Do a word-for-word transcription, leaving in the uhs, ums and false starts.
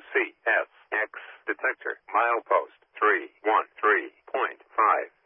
C S X detector milepost three one three point five.